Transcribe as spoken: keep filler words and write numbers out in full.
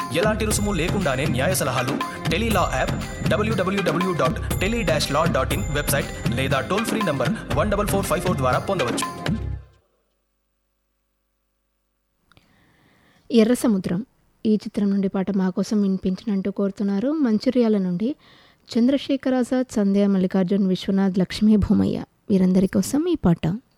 ఎలాంటి రుసుము లేకుండానే న్యాయ సలహాలు, Tele-Law app, WWW dot tele dash law dot in website లేదా toll free number one double four five four ద్వారా పొందవచ్చు. ఎర్ర సముద్రం ఈ చిత్రం నుండి పాట మా కోసం వినిపించినట్టు కోరుతున్నారు మంచిర్యాల నుండి చంద్రశేఖర్ ఆజాద్, సంధ్య, మల్లికార్జున్, విశ్వనాథ్, లక్ష్మీ భూమయ్య. వీరందరి కోసం ఈ పాట.